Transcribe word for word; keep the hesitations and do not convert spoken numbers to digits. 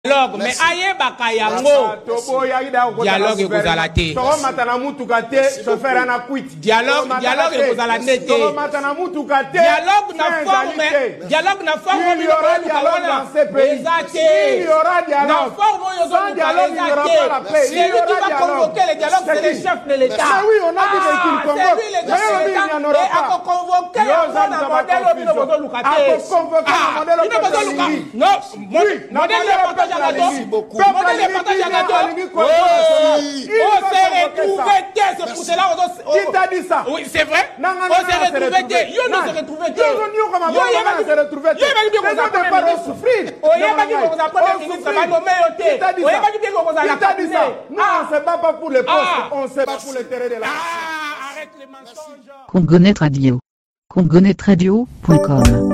dialogue mais aye bakayango dialogue ekozala te dialogue dialogue ekozala te dialogue na forme dialogue na forme bino baluka wana eza te na forme oyo ozoluka eza te celui qui va convoquer le dialogue c'est le chef de l'État ah c'est lui le chef de l'État et akoconvoquer yango na modèle oyo bino bozoluka te ah bino bozoluka non modèle de Merci beaucoup. On s'est retrouvé, c'est pour cela. Qui t'a dit ça? Oui, c'est vrai. On s'est retrouvé. Yo, nous s'est retrouvé. Yo, on s'est retrouvé. Yo, il va dire qu'on va pas souffrir. Oh, il va dire qu'on va pas ministre, ça va nommer au thé. Oh, il va dire qu'on va la cabinet. Non, on ne se bat pas pour les postes, on se bat pour le terrain de la. Ah, arrête les mensonges. Congonet Radio. congonet radio point com